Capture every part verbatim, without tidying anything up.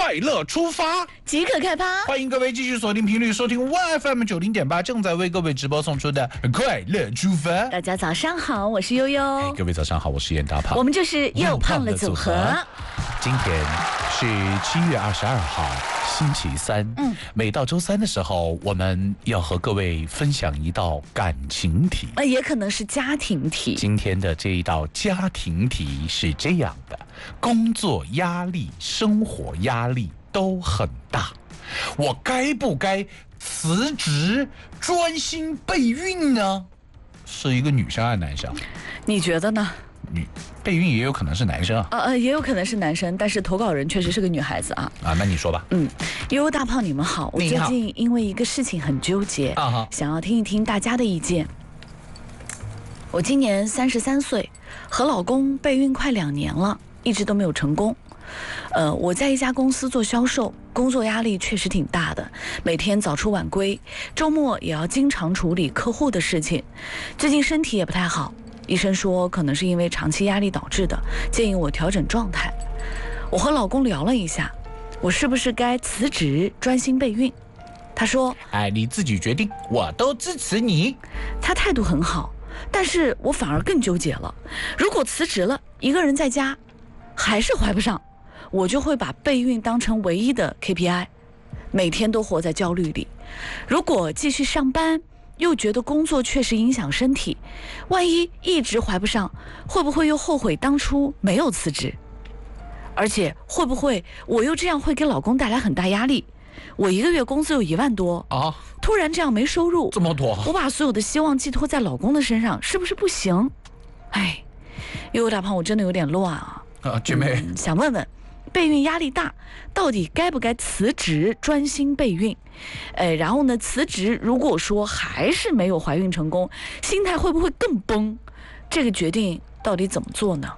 快乐出发， 即可开趴。 欢迎各位继续锁定频率收听 Y F M 九零点八，正在为各位直播送出的快乐出发。 大家早上好，我是悠悠。 哎，各位早上好，我是严大胖。 我们就是又胖的组合。 今天是七月二十二号，星期三。嗯，每到周三的时候，我们要和各位分享一道感情题， 那也可能是家庭题。 今天的这一道家庭题是这样的：工作压力、生活压力都很大，我该不该辞职专心备孕呢？是一个女生还是男生？ 你觉得呢？ 女备孕也有可能是男生啊。 呃呃，也有可能是男生，但是投稿人确实是个女孩子啊。 啊，那你说吧。 嗯，悠悠大胖，你们好。我最近因为一个事情很纠结，啊、想要听一听大家的意见。我今年三十三岁，和老公备孕快两年了，一直都没有成功。呃，我在一家公司做销售，工作压力确实挺大的，每天早出晚归，周末也要经常处理客户的事情。最近身体也不太好，医生说可能是因为长期压力导致的，建议我调整状态。我和老公聊了一下，我是不是该辞职专心备孕？他说：“ 哎，你自己决定，我都支持你。” 他态度很好，但是我反而更纠结了。如果辞职了，一个人在家，还是怀不上，我就会把备孕当成唯一的 K P I， 每天都活在焦虑里。如果继续上班，又觉得工作确实影响身体，万一一直怀不上，会不会又后悔当初没有辞职？而且会不会我又这样会给老公带来很大压力？我一个月工资有一万多啊，突然这样没收入， 这么多， 我把所有的希望寄托在老公的身上，是不是不行？哎，悠悠大胖，我真的有点乱啊。 啊，姐妹、 嗯，想问问，备孕压力大，到底该不该辞职专心备孕？哎，然后呢，辞职如果说还是没有怀孕成功，心态会不会更崩？这个决定到底怎么做呢？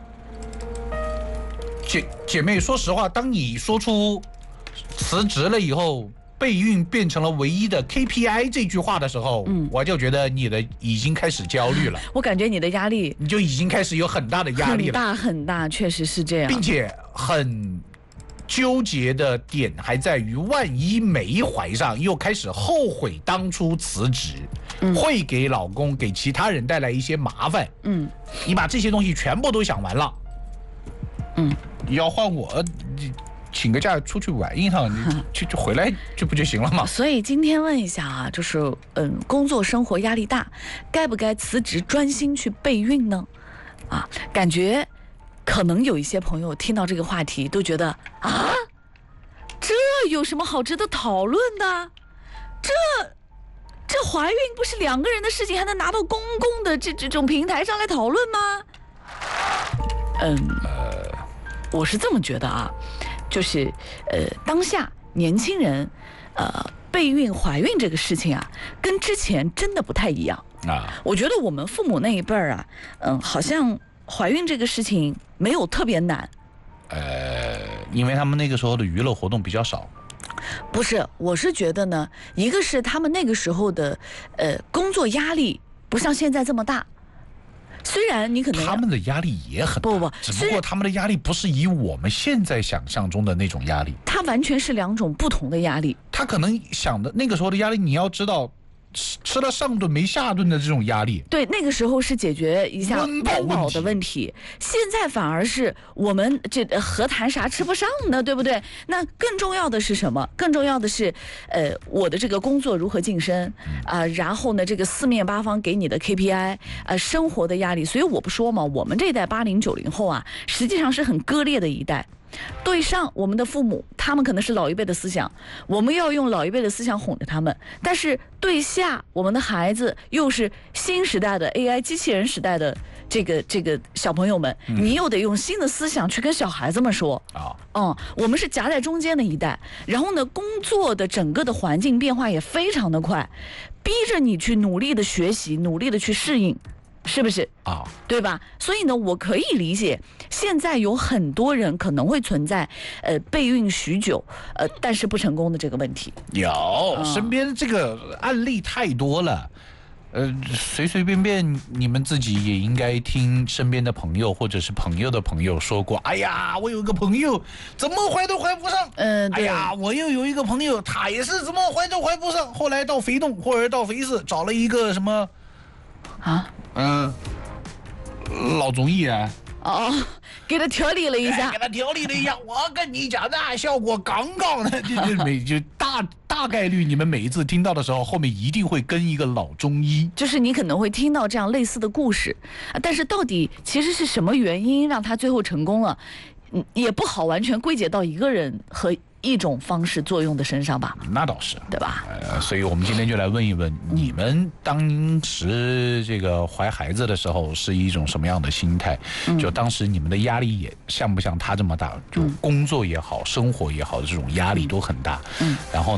姐姐妹，说实话，当你说出辞职了以后，备孕变成了唯一的 K P I 这句话的时候，嗯，我就觉得你的已经开始焦虑了。 我感觉你的压力， 你就已经开始有很大的压力了， 很大很大，确实是这样， 并且很纠结的点还在于，万一没怀上，又开始后悔当初辞职，嗯，会给老公、给其他人带来一些麻烦。嗯，你把这些东西全部都想完了，嗯，要换我。请个假出去玩一趟，你就就回来就不就行了吗？ 所以今天问一下啊，就是嗯，工作生活压力大，该不该辞职专心去备孕呢？啊，感觉可能有一些朋友听到这个话题都觉得啊，这有什么好值得讨论的？这这怀孕不是两个人的事情，还能拿到公共的这这种平台上来讨论吗？嗯，呃，我是这么觉得啊。就是，呃，当下年轻人，呃，备孕怀孕这个事情啊，跟之前真的不太一样啊。我觉得我们父母那一辈儿啊，嗯，好像怀孕这个事情没有特别难。 呃，因为他们那个时候的娱乐活动比较少。 不是，我是觉得呢，一个是他们那个时候的，呃，工作压力不像现在这么大。虽然你可能他们的压力也很大， 不不， 只不过他们的压力不是以我们现在想象中的那种压力， 它完全是两种不同的压力。 他可能想的那个时候的压力，你要知道，吃吃了上顿没下顿的这种压力。 对，那个时候是解决一下温饱的问题，现在反而是我们这何谈啥吃不上呢，对不对？那更重要的是什么？更重要的是，呃，我的这个工作如何晋升啊、呃？然后呢，这个四面八方给你的 K P I， 呃，生活的压力。所以我不说嘛，我们这一代八零九零后啊，实际上是很割裂的一代。对上我们的父母，他们可能是老一辈的思想，我们要用老一辈的思想哄着他们；但是对下我们的孩子，又是新时代的 A I 机器人时代的这个这个小朋友们，你又得用新的思想去跟小孩子们说啊，嗯，我们是夹在中间的一代。然后呢，工作的整个的环境变化也非常的快，逼着你去努力的学习，努力的去适应。是不是啊？对吧？所以呢，我可以理解，现在有很多人可能会存在呃备孕许久，呃但是不成功的这个问题。 有、嗯、身边这个案例太多了。 呃，随随便便你们自己也应该听身边的朋友或者是朋友的朋友说过，哎呀，我有一个朋友怎么怀都怀不上， 嗯、 哎呀，我又有一个朋友他也是怎么怀都怀不上，后来到肥东或者到肥市找了一个什么啊， 嗯、呃，老中医啊。 哦，给他调理了一下， 给他调理了一下。我跟你讲，那效果杠杠的，就就每就大大概率你们每一次听到的时候，后面一定会跟一个老中医。 就是你可能会听到这样类似的故事，但是到底其实是什么原因让他最后成功了，嗯，也不好完全归结到一个人和一种方式作用的身上吧？ 那倒是， 对吧？ 呃，所以我们今天就来问一问，你们当时这个怀孩子的时候是一种什么样的心态？嗯、就当时你们的压力也像不像他这么大？就工作也好，生活也好的这种压力都很大。嗯，然后呢？